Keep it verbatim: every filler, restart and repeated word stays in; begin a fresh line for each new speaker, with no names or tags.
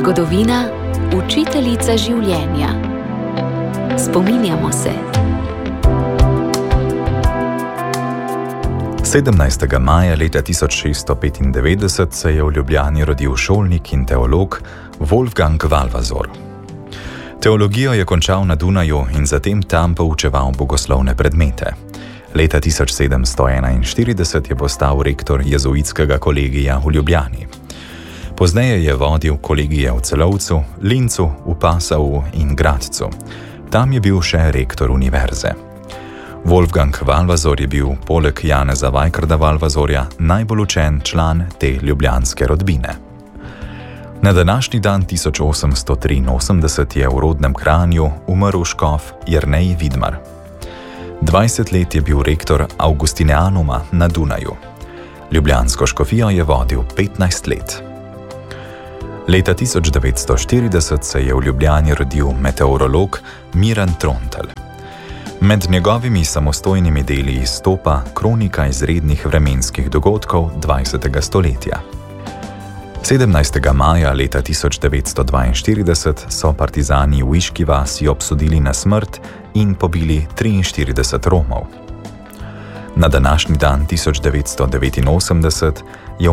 Zgodovina, učiteljica življenja. Spominjamo se.
sedemnajstega maja leta tisoč šeststo petindevetdeset se je v Ljubljani rodil šolnik in teolog Wolfgang Valvazor. Teologijo je končal na Dunaju in zatem tam poučeval bogoslovne predmete. Leta tisoč sedemsto enainštirideset je postal rektor jezuitskega kolegija v Ljubljani. Pozneje je vodil kolegije v Celovcu, Lincu, v Passau in Gradcu. Tam je bil še rektor univerze. Wolfgang Valvazor je bil, poleg Janeza Vajkarda Valvazorja, najbolj učen član te ljubljanske rodbine. Na današnji dan tisoč osemsto triinosemdeset je v rodnem Kranju umrl škof Jernej Vidmar. dvajset let je bil rektor Augustineanuma na Dunaju. Ljubljansko škofijo je vodil petnajst let. Leta tisoč devetsto štirideset se je v Ljubljani rodil meteorolog Miran Trontelj. Med njegovimi samostojnimi deli izstopa Kronika izrednih vremenskih dogodkov dvajsetega stoletja. sedemnajstega maja leta tisoč devetsto dvainštirideset so partizani v Iški vasi obsodili na smrt in pobili triinštirideset Romov. Na današnji dan tisoč devetsto devetinosemdeset je